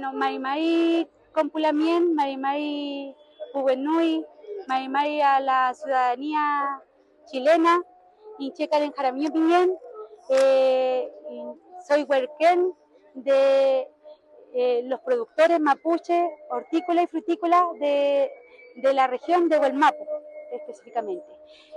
Bueno, Marimari Compulamien, Marimari Pubenui, Marimari a la ciudadanía chilena, Incheca en Jaramillo Piñén, soy huerquén de los productores mapuche, hortícola y frutícola de la región de Huelmapu, específicamente.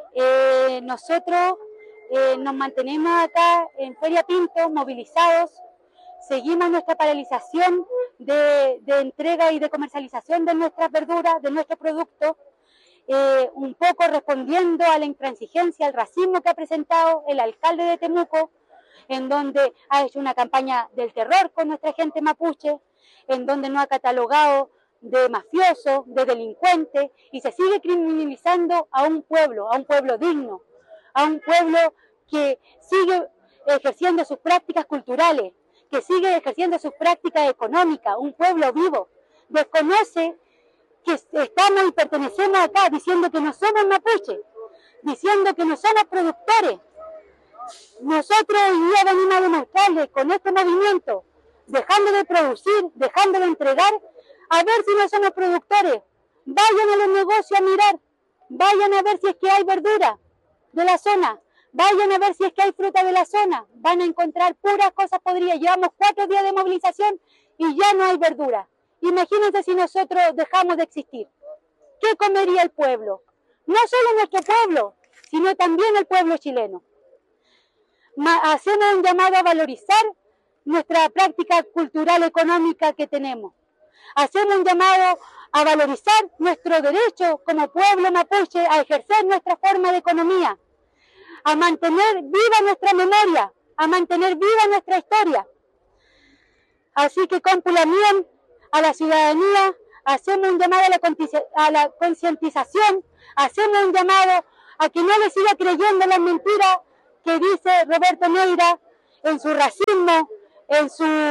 Nosotros nos mantenemos acá en Feria Pinto, movilizados, seguimos nuestra paralización de entrega y de comercialización de nuestras verduras, de nuestros productos, un poco respondiendo a la intransigencia, al racismo que ha presentado el alcalde de Temuco, en donde ha hecho una campaña del terror con nuestra gente mapuche, en donde nos ha catalogado de mafioso, de delincuente, y se sigue criminalizando a un pueblo digno, a un pueblo que sigue ejerciendo sus prácticas culturales, que sigue ejerciendo sus prácticas económicas, un pueblo vivo. Desconoce que estamos y pertenecemos acá, diciendo que no somos mapuche, diciendo que no somos productores. Nosotros hoy día venimos a demostrarles con este movimiento, dejando de producir, dejando de entregar, a ver si no somos productores. Vayan a los negocios a mirar, vayan a ver si es que hay verdura de la zona, vayan a ver si es que hay fruta de la zona, van a encontrar puras cosas podridas. Llevamos 4 días de movilización y ya no hay verdura. Imagínense si nosotros dejamos de existir. ¿Qué comería el pueblo? No solo nuestro pueblo, sino también el pueblo chileno. Hacemos un llamado a valorizar nuestra práctica cultural económica que tenemos. Hacemos un llamado a valorizar nuestro derecho como pueblo mapuche a ejercer nuestra forma de economía, a mantener viva nuestra memoria, a mantener viva nuestra historia. Así que Compulamien, a la ciudadanía, hacemos un llamado a la concientización, hacemos un llamado a que no le siga creyendo las mentiras que dice Roberto Neira en su racismo, en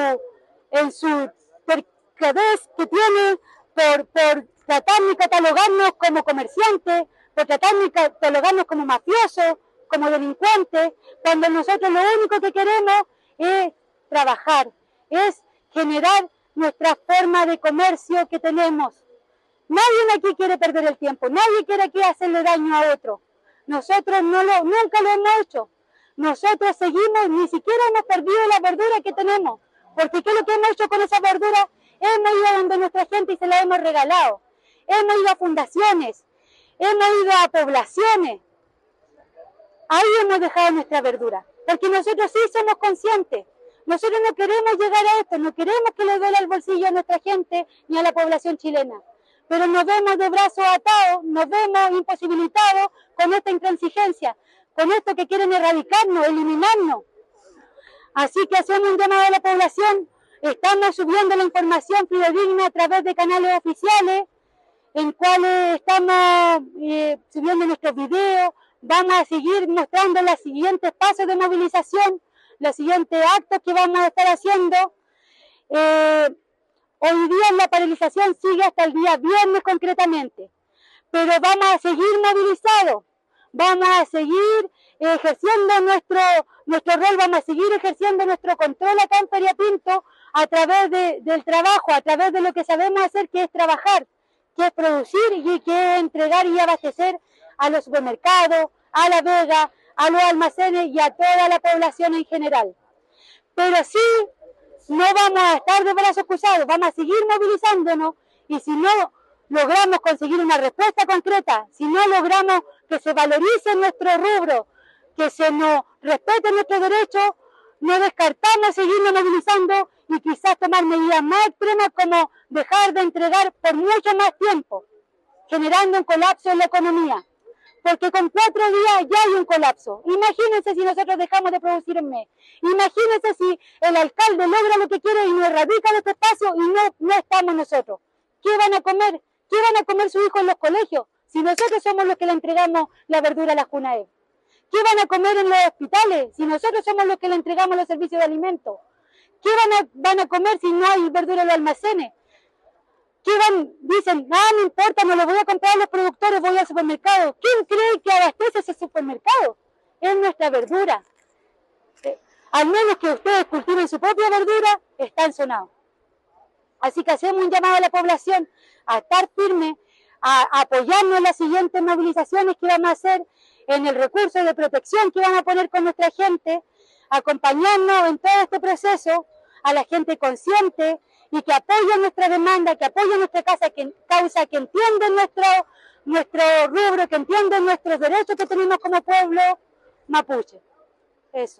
su terquedez que tiene por tratar de catalogarnos como comerciantes, por tratar de catalogarnos como mafiosos, como delincuentes, cuando nosotros lo único que queremos es trabajar, es generar nuestra forma de comercio que tenemos. Nadie aquí quiere perder el tiempo, nadie quiere aquí hacerle daño a otro. Nosotros nunca lo hemos hecho. Nosotros seguimos, ni siquiera hemos perdido la verdura que tenemos, porque ¿qué es lo que hemos hecho con esa verdura? Hemos ido a donde nuestra gente y se la hemos regalado. Hemos ido a fundaciones, hemos ido a poblaciones. Ahí hemos dejado nuestra verdura, porque nosotros sí somos conscientes. Nosotros no queremos llegar a esto, no queremos que le duela el bolsillo a nuestra gente ni a la población chilena. Pero nos vemos de brazos atados, nos vemos imposibilitados con esta intransigencia, con esto que quieren erradicarnos, eliminarnos. Así que hacemos un llamado a la población, estamos subiendo la información fidedigna a través de canales oficiales, en cuales estamos subiendo nuestros videos, vamos a seguir mostrando los siguientes pasos de movilización, los siguientes actos que vamos a estar haciendo. Hoy día la paralización sigue hasta el día viernes concretamente, pero vamos a seguir movilizados, vamos a seguir ejerciendo nuestro rol, vamos a seguir ejerciendo nuestro control acá en Feria Pinto a través del trabajo, a través de lo que sabemos hacer, que es trabajar, que es producir y que es entregar y abastecer a los supermercados, a la vega, a los almacenes y a toda la población en general. Pero sí, no vamos a estar de brazos cruzados, vamos a seguir movilizándonos y si no logramos conseguir una respuesta concreta, si no logramos que se valorice nuestro rubro, que se nos respete nuestros derechos, no descartamos seguirnos movilizando y quizás tomar medidas más extremas como dejar de entregar por mucho más tiempo, generando un colapso en la economía. Porque con 4 días ya hay un colapso. Imagínense si nosotros dejamos de producir en mes. Imagínense si el alcalde logra lo que quiere y nos erradica de este espacio y no estamos nosotros. ¿Qué van a comer? ¿Qué van a comer sus hijos en los colegios? Si nosotros somos los que le entregamos la verdura a las CUNAEP. ¿Qué van a comer en los hospitales? Si nosotros somos los que le entregamos los servicios de alimentos. ¿Qué van a comer si no hay verdura en los almacenes? Dicen, no importa, no lo voy a comprar a los productores, voy al supermercado. ¿Quién cree que abastece ese supermercado? Es nuestra verdura. Al menos que ustedes cultiven su propia verdura, están sonados. Así que hacemos un llamado a la población a estar firme, a apoyarnos en las siguientes movilizaciones que vamos a hacer, en el recurso de protección que vamos a poner con nuestra gente, acompañarnos en todo este proceso a la gente consciente y que apoya nuestra demanda, que apoya nuestra causa, que entiende nuestro rubro, que entiende nuestros derechos que tenemos como pueblo mapuche. Eso.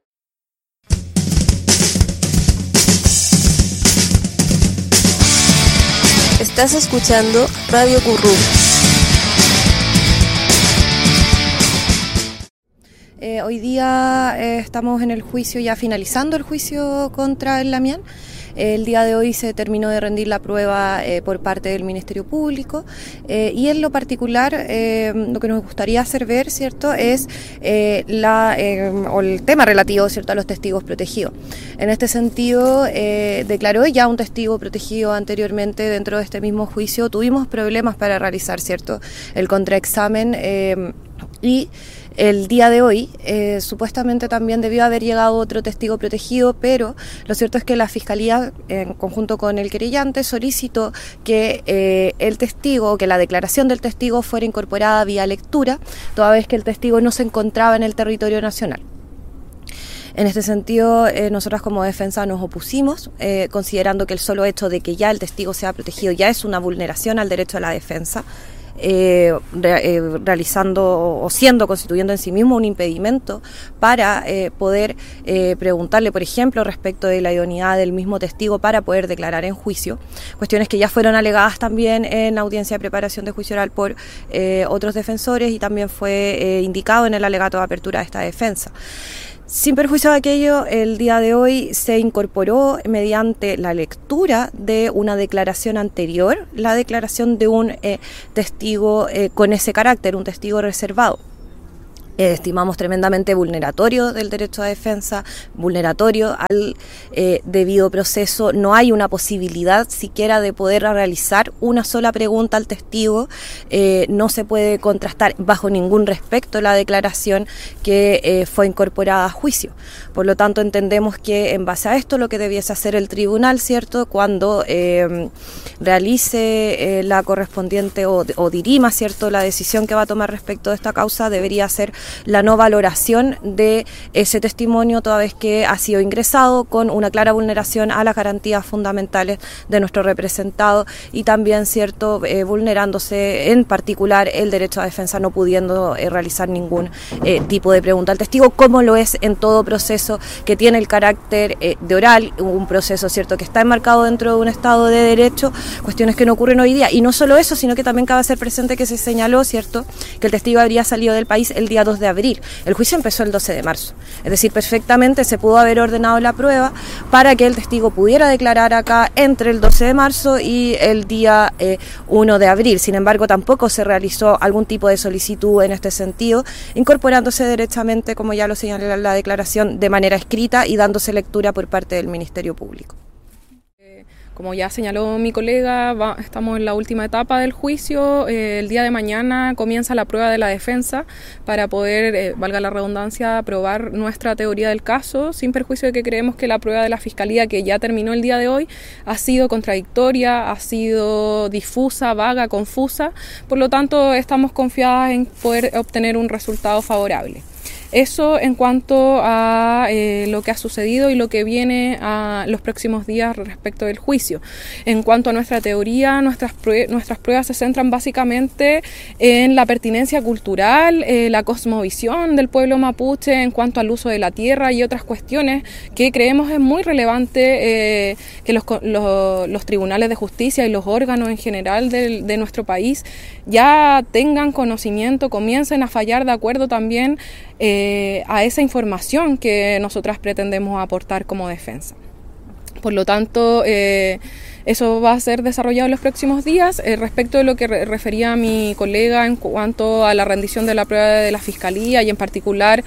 Estás escuchando Radio Currum. Hoy día estamos en el juicio, ya finalizando el juicio contra el Lamián. El día de hoy se terminó de rendir la prueba por parte del Ministerio Público y en lo particular lo que nos gustaría hacer ver, ¿cierto?, es el tema relativo, ¿cierto?, a los testigos protegidos. En este sentido, declaró ya un testigo protegido anteriormente dentro de este mismo juicio. Tuvimos problemas para realizar, ¿cierto?, el contraexamen y el día de hoy supuestamente también debió haber llegado otro testigo protegido, pero lo cierto es que la Fiscalía, en conjunto con el querellante, solicitó que el testigo, que la declaración del testigo fuera incorporada vía lectura, toda vez que el testigo no se encontraba en el territorio nacional. En este sentido, nosotras como defensa nos opusimos, considerando que el solo hecho de que ya el testigo sea protegido ya es una vulneración al derecho a la defensa. Realizando o constituyendo en sí mismo un impedimento para poder preguntarle, por ejemplo, respecto de la idoneidad del mismo testigo para poder declarar en juicio, cuestiones que ya fueron alegadas también en la audiencia de preparación de juicio oral por otros defensores y también fue indicado en el alegato de apertura de esta defensa. Sin perjuicio de aquello, el día de hoy se incorporó mediante la lectura de una declaración anterior, la declaración de un testigo con ese carácter, un testigo reservado. Estimamos tremendamente vulneratorio del derecho a defensa, vulneratorio al debido proceso. No hay una posibilidad siquiera de poder realizar una sola pregunta al testigo. No se puede contrastar bajo ningún respecto la declaración que fue incorporada a juicio. Por lo tanto, entendemos que en base a esto lo que debiese hacer el tribunal, ¿cierto?, cuando realice la correspondiente o dirima, ¿cierto?, la decisión que va a tomar respecto de esta causa, debería ser la no valoración de ese testimonio, toda vez que ha sido ingresado con una clara vulneración a las garantías fundamentales de nuestro representado y también, cierto, vulnerándose en particular el derecho a defensa, no pudiendo realizar ningún tipo de pregunta al testigo, como lo es en todo proceso que tiene el carácter de oral, un proceso, cierto, que está enmarcado dentro de un Estado de Derecho, cuestiones que no ocurren hoy día. Y no solo eso, sino que también cabe hacer presente que se señaló, cierto, que el testigo habría salido del país el día 2 de abril. El juicio empezó el 12 de marzo. Es decir, perfectamente se pudo haber ordenado la prueba para que el testigo pudiera declarar acá entre el 12 de marzo y el día 1 de abril. Sin embargo, tampoco se realizó algún tipo de solicitud en este sentido, incorporándose derechamente, como ya lo señalé en la declaración, de manera escrita y dándose lectura por parte del Ministerio Público. Como ya señaló mi colega, estamos en la última etapa del juicio. El día de mañana comienza la prueba de la defensa para poder, valga la redundancia, probar nuestra teoría del caso, sin perjuicio de que creemos que la prueba de la Fiscalía, que ya terminó el día de hoy, ha sido contradictoria, ha sido difusa, vaga, confusa. Por lo tanto, estamos confiadas en poder obtener un resultado favorable. Eso en cuanto a lo que ha sucedido y lo que viene a los próximos días respecto del juicio. En cuanto a nuestra teoría, nuestras pruebas se centran básicamente en la pertinencia cultural, la cosmovisión del pueblo mapuche en cuanto al uso de la tierra y otras cuestiones que creemos es muy relevante que los tribunales de justicia y los órganos en general de nuestro país ya tengan conocimiento, comiencen a fallar de acuerdo también a esa información que nosotras pretendemos aportar como defensa. Por lo tanto, eso va a ser desarrollado en los próximos días. Respecto de lo que refería mi colega en cuanto a la rendición de la prueba de la Fiscalía y en particular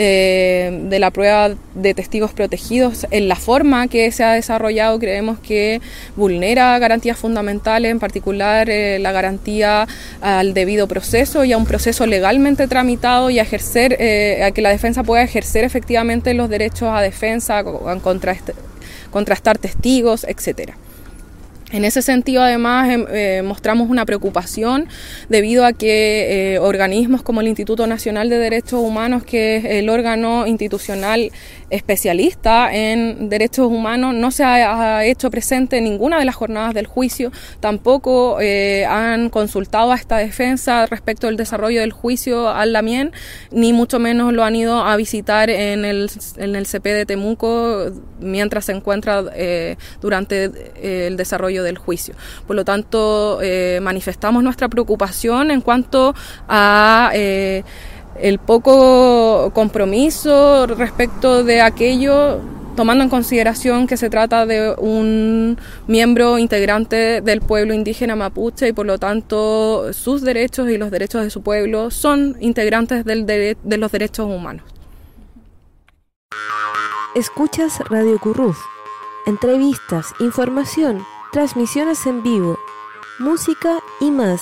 de la prueba de testigos protegidos, en la forma que se ha desarrollado creemos que vulnera garantías fundamentales, en particular la garantía al debido proceso y a un proceso legalmente tramitado y a ejercer, a que la defensa pueda ejercer efectivamente los derechos a defensa, contrastar testigos, etcétera. En ese sentido, además, mostramos una preocupación debido a que organismos como el Instituto Nacional de Derechos Humanos, que es el órgano institucional especialista en derechos humanos, no se ha hecho presente en ninguna de las jornadas del juicio. Tampoco han consultado a esta defensa respecto del desarrollo del juicio al Lamien, ni mucho menos lo han ido a visitar en el CP de Temuco mientras se encuentra durante el desarrollo del juicio. Por lo tanto, manifestamos nuestra preocupación en cuanto a el poco compromiso respecto de aquello, tomando en consideración que se trata de un miembro integrante del pueblo indígena mapuche y por lo tanto sus derechos y los derechos de su pueblo son integrantes de los derechos humanos. Escuchas Radio Curruz. Entrevistas, información, transmisiones en vivo, música y más.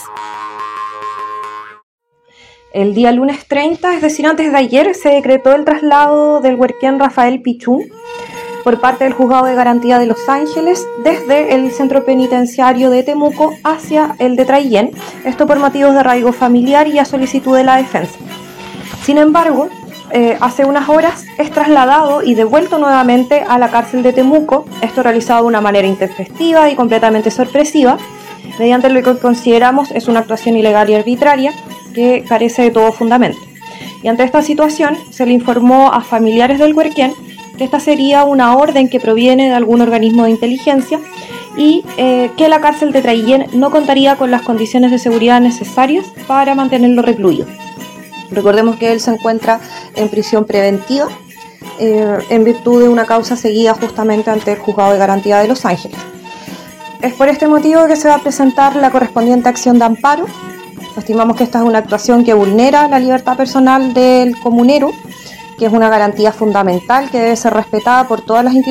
El día lunes 30, es decir, antes de ayer, se decretó el traslado del huerquén Rafael Pichú por parte del Juzgado de Garantía de Los Ángeles desde el centro penitenciario de Temuco hacia el de Traillén, esto por motivos de arraigo familiar y a solicitud de la defensa. Sin embargo, hace unas horas es trasladado y devuelto nuevamente a la cárcel de Temuco, esto realizado de una manera intempestiva y completamente sorpresiva, mediante lo que consideramos es una actuación ilegal y arbitraria que carece de todo fundamento. Y ante esta situación se le informó a familiares del huerquén que esta sería una orden que proviene de algún organismo de inteligencia y que la cárcel de Traillén no contaría con las condiciones de seguridad necesarias para mantenerlo recluido. Recordemos que él se encuentra en prisión preventiva en virtud de una causa seguida justamente ante el Juzgado de Garantía de Los Ángeles. Es por este motivo que se va a presentar la correspondiente acción de amparo. Estimamos que esta es una actuación que vulnera la libertad personal del comunero, que es una garantía fundamental que debe ser respetada por todas las instituciones